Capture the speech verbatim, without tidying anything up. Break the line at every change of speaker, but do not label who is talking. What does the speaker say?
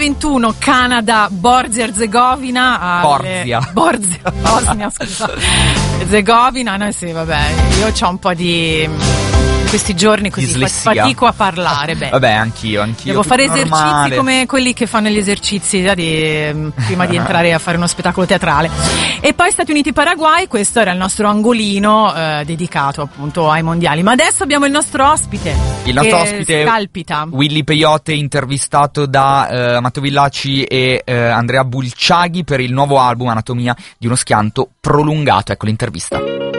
ventuno Canada, Bosnia Erzegovina.
Borzia.
Borzia, Bosnia, scusa. Erzegovina, no sì, vabbè, io c'ho un po' di questi giorni così
Dislessia.
fatico a parlare. Beh,
Vabbè, anch'io, anch'io.
devo fare
tutto
esercizi
normale.
come quelli che fanno gli esercizi da di, prima di entrare a fare uno spettacolo teatrale. E poi Stati Uniti-Paraguay, questo era il nostro angolino eh, dedicato appunto ai mondiali. Ma adesso abbiamo il nostro ospite.
Il nostro
che
ospite
scalpita.
Willy Peyote, intervistato da eh, Matteo Villaci e eh, Andrea Bulciaghi per il nuovo album Anatomia di uno schianto prolungato. Ecco l'intervista.